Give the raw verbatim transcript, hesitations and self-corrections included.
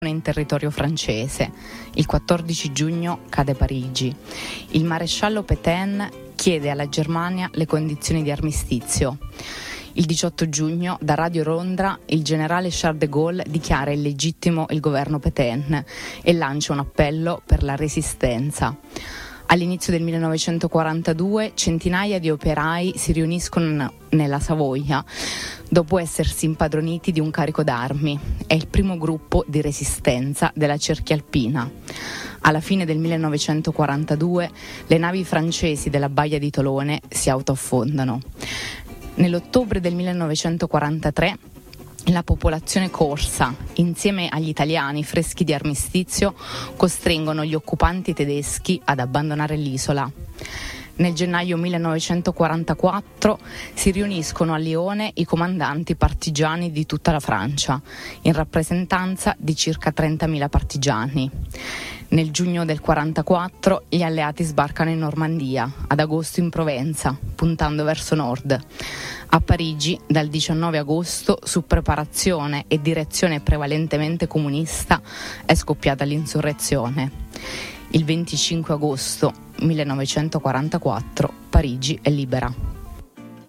in territorio francese. Il quattordici giugno cade Parigi. Il maresciallo Pétain chiede alla Germania le condizioni di armistizio. Il diciotto giugno, da Radio Londra, il generale Charles de Gaulle dichiara illegittimo il governo Pétain e lancia un appello per la resistenza. All'inizio del millenovecentoquarantadue centinaia di operai si riuniscono nella Savoia dopo essersi impadroniti di un carico d'armi. È il primo gruppo di resistenza della cerchia alpina. Alla fine del millenovecentoquarantadue le navi francesi della Baia di Tolone si autoaffondano. Nell'ottobre del millenovecentoquarantatré la popolazione corsa, insieme agli italiani freschi di armistizio, costringono gli occupanti tedeschi ad abbandonare l'isola. Nel gennaio millenovecentoquarantaquattro si riuniscono a Lione i comandanti partigiani di tutta la Francia, in rappresentanza di circa trentamila partigiani. Nel giugno del quarantaquattro gli alleati sbarcano in Normandia, ad agosto in Provenza, puntando verso nord. A Parigi, dal diciannove agosto, su preparazione e direzione prevalentemente comunista, è scoppiata l'insurrezione. Il venticinque agosto millenovecentoquarantaquattro Parigi è libera.